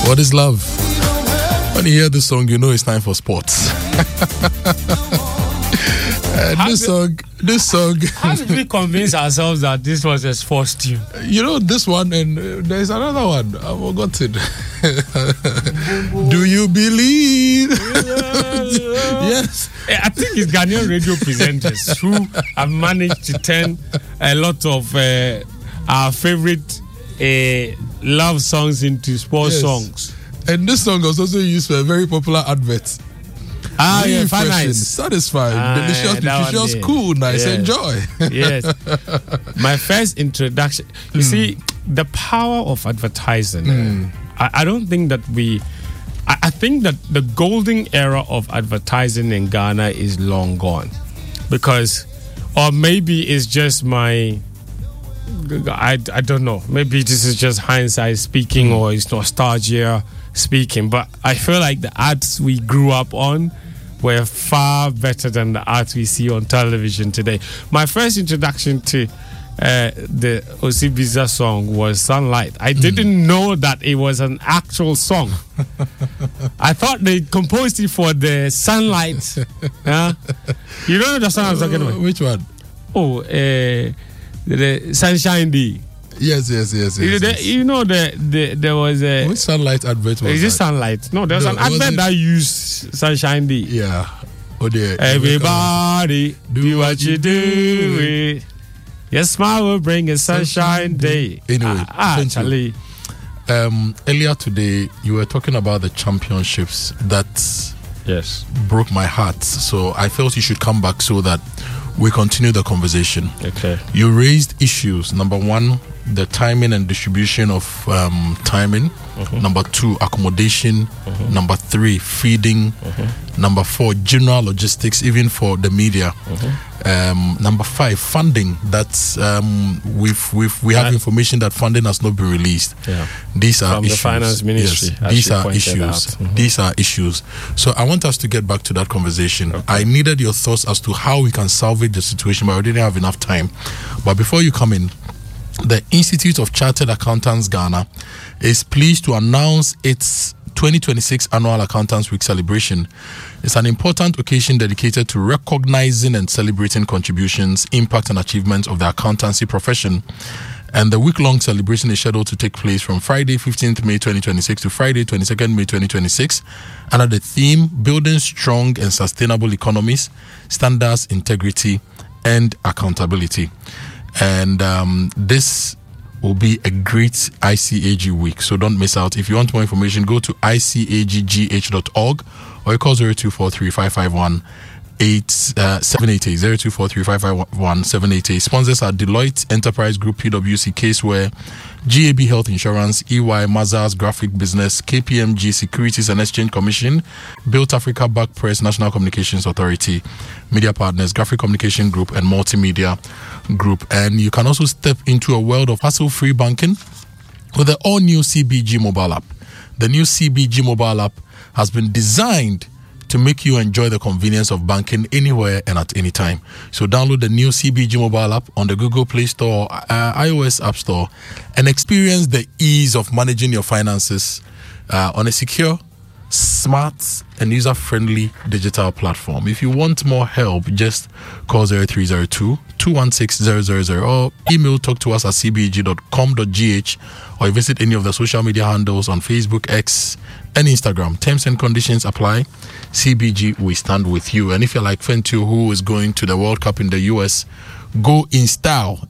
What is love? When you hear this song, you know it's time for sports. This song. How did we convince ourselves that this was a sports tune? You know this one, and there's another one. I forgot it. Do you believe? Yes. I think it's Ghanaian radio presenters who have managed to turn a lot of our favorite love songs into sports songs. And this song was also used for a very popular advert. Yeah, fine, nice. Satisfied, delicious, nutritious, cool, nice, enjoy. Yes. My first introduction. You see, the power of advertising. I don't think that I think that the golden era of advertising in Ghana is long gone. Because, or maybe it's just I don't know. Maybe this is just hindsight speaking or it's nostalgia speaking. But I feel like the ads we grew up on were far better than the ads we see on television today. My first introduction to the Osibiza song was Sunlight. I didn't know that it was an actual song. I thought they composed it for the sunlight. You don't know the song I was talking about? Which one? Oh, the Sunshine Day. Yes. You know there was a... Which Sunlight advert was Is it Sunlight? No, there was an advert that used Sunshine Day. Yeah. Oh dear. Everybody do what you do. Your smile will bring a sunshine day. Anyway, Charlie. Earlier today, you were talking about the championships that broke my heart. So I felt you should come back so that we continue the conversation. Okay. You raised issues. Number one, the timing and distribution of timing. Number two, accommodation. Number three, feeding. Number four, general logistics, even for the media. Number five, funding. That's we have information that funding has not been released. These are from issues. The finance ministry. Yes, these are issues. These are issues. So I want us to get back to that conversation. I needed your thoughts as to how we can salvage the situation, but I didn't have enough time. But before you come in, the Institute of Chartered Accountants Ghana is pleased to announce its 2026 Annual Accountants Week celebration. It's an important occasion dedicated to recognizing and celebrating contributions, impact and achievements of the accountancy profession. And the week-long celebration is scheduled to take place from Friday 15th May 2026 to Friday 22nd May 2026 under the theme Building Strong and Sustainable Economies, Standards, Integrity and Accountability. And this will be a great ICAG week, so don't miss out. If you want more information, go to icaggh.org or you call 0243 0243-551-788. Sponsors are Deloitte Enterprise Group, PwC Caseware, GAB Health Insurance, EY, Mazars Graphic Business, KPMG Securities and Exchange Commission, Built Africa Back Press, National Communications Authority, Media Partners, Graphic Communication Group and Multimedia Group. And you can also step into a world of hassle-free banking with the all-new CBG mobile app. The new CBG mobile app has been designed to make you enjoy the convenience of banking anywhere and at any time. So download the new CBG mobile app on the Google Play Store, iOS App Store, and experience the ease of managing your finances on a secure, smart, and user-friendly digital platform. If you want more help, just call 0302-216-000 or email talk to us at cbg.com.gh or visit any of the social media handles on Facebook, X, and Instagram. Terms and conditions apply. CBG, we stand with you. And if you're like Fentio, who is going to the World Cup in the US, go in style